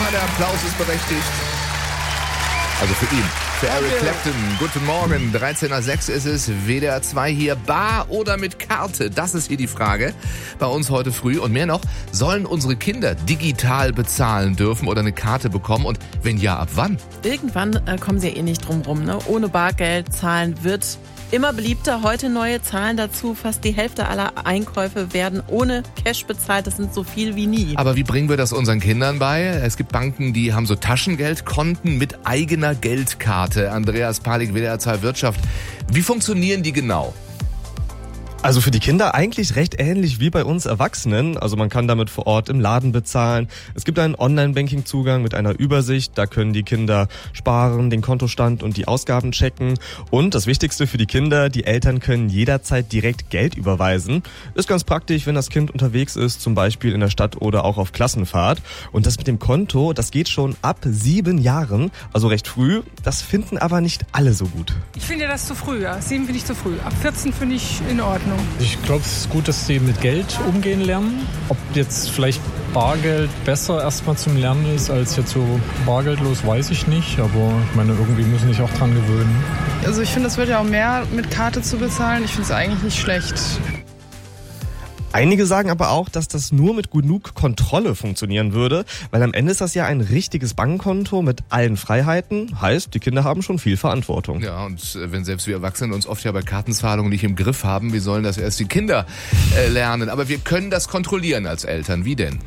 der Applaus ist berechtigt. Also für ihn. Für Eric Clapton. Guten Morgen. 13:06 ist es. WDR 2 hier. Bar oder mit Karte? Das ist hier die Frage. Bei uns heute früh. Und mehr noch, sollen unsere Kinder digital bezahlen dürfen oder eine Karte bekommen? Und wenn ja, ab wann? Irgendwann kommen sie ja eh nicht drum rum, ne? Ohne Bargeld zahlen wird immer beliebter. Heute neue Zahlen dazu. Fast die Hälfte aller Einkäufe werden ohne Cash bezahlt. Das sind so viel wie nie. Aber wie bringen wir das unseren Kindern bei? Es gibt Banken, die haben so Taschengeldkonten mit eigener Geldkarte. Andreas Palik, WDR 2 Wirtschaft. Wie funktionieren die genau? Also für die Kinder eigentlich recht ähnlich wie bei uns Erwachsenen. Also man kann damit vor Ort im Laden bezahlen. Es gibt einen Online-Banking-Zugang mit einer Übersicht. Da können die Kinder sparen, den Kontostand und die Ausgaben checken. Und das Wichtigste für die Kinder, die Eltern können jederzeit direkt Geld überweisen. Ist ganz praktisch, wenn das Kind unterwegs ist, zum Beispiel in der Stadt oder auch auf Klassenfahrt. Und das mit dem Konto, das geht schon ab 7 Jahren, also recht früh. Das finden aber nicht alle so gut. Ich finde das zu früh, ja. 7 finde ich zu früh. Ab 14 finde ich in Ordnung. Ich glaube, es ist gut, dass sie mit Geld umgehen lernen. Ob jetzt vielleicht Bargeld besser erstmal zum Lernen ist als jetzt so bargeldlos, weiß ich nicht. Aber ich meine, irgendwie müssen sich auch dran gewöhnen. Also ich finde, es wird ja auch mehr mit Karte zu bezahlen. Ich finde es eigentlich nicht schlecht. Einige sagen aber auch, dass das nur mit genug Kontrolle funktionieren würde, weil am Ende ist das ja ein richtiges Bankkonto mit allen Freiheiten. Heißt, die Kinder haben schon viel Verantwortung. Ja, und wenn selbst wir Erwachsenen uns oft ja bei Kartenzahlungen nicht im Griff haben, wie sollen das erst die Kinder lernen? Aber wir können das kontrollieren als Eltern. Wie denn?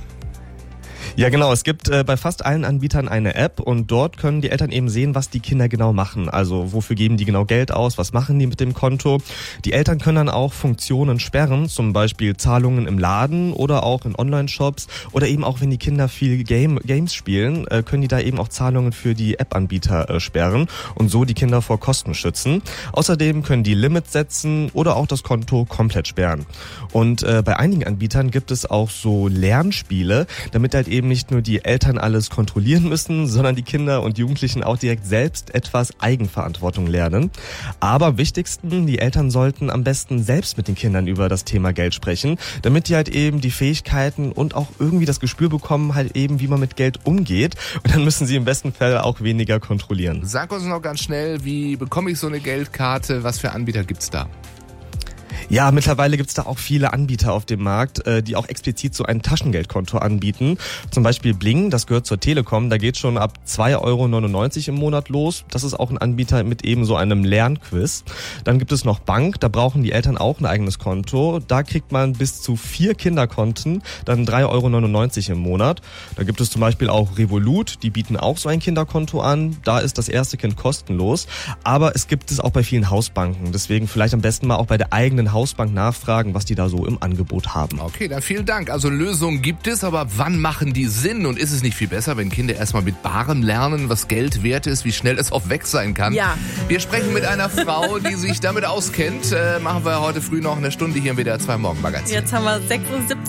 Ja genau, es gibt bei fast allen Anbietern eine App und dort können die Eltern eben sehen, was die Kinder genau machen. Also wofür geben die genau Geld aus, was machen die mit dem Konto. Die Eltern können dann auch Funktionen sperren, zum Beispiel Zahlungen im Laden oder auch in Online-Shops oder eben auch wenn die Kinder viel Games spielen, können die da eben auch Zahlungen für die App-Anbieter sperren und so die Kinder vor Kosten schützen. Außerdem können die Limits setzen oder auch das Konto komplett sperren. Und bei einigen Anbietern gibt es auch so Lernspiele, damit halt eben nicht nur die Eltern alles kontrollieren müssen, sondern die Kinder und Jugendlichen auch direkt selbst etwas Eigenverantwortung lernen. Aber am wichtigsten, die Eltern sollten am besten selbst mit den Kindern über das Thema Geld sprechen, damit die halt eben die Fähigkeiten und auch irgendwie das Gespür bekommen, halt eben, wie man mit Geld umgeht. Und dann müssen sie im besten Fall auch weniger kontrollieren. Sag uns noch ganz schnell, wie bekomme ich so eine Geldkarte? Was für Anbieter gibt's da? Ja, mittlerweile gibt's da auch viele Anbieter auf dem Markt, die auch explizit so ein Taschengeldkonto anbieten. Zum Beispiel Bling, das gehört zur Telekom, da geht schon ab 2,99 € im Monat los. Das ist auch ein Anbieter mit eben so einem Lernquiz. Dann gibt es noch Bank, da brauchen die Eltern auch ein eigenes Konto. Da kriegt man bis zu 4 Kinderkonten, dann 3,99 € im Monat. Da gibt es zum Beispiel auch Revolut, die bieten auch so ein Kinderkonto an. Da ist das erste Kind kostenlos. Aber es gibt es auch bei vielen Hausbanken. Deswegen vielleicht am besten mal auch bei der eigenen Hausbank nachfragen, was die da so im Angebot haben. Okay, dann vielen Dank. Also Lösungen gibt es, aber wann machen die Sinn? Und ist es nicht viel besser, wenn Kinder erstmal mit Barem lernen, was Geld wert ist, wie schnell es auch weg sein kann? Ja. Wir sprechen mit einer Frau, die sich damit auskennt. Machen wir heute früh noch eine Stunde hier im WDR 2 Morgenmagazin. Jetzt haben wir 6:17 Uhr.